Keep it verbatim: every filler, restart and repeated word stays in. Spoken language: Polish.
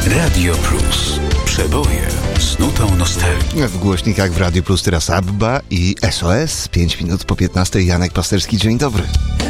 Radio Plus. Przeboje z nutą nostalgii. W głośnikach w Radio Plus teraz Abba i S O S. pięć minut po piętnastej. Janek Pasterski, dzień dobry.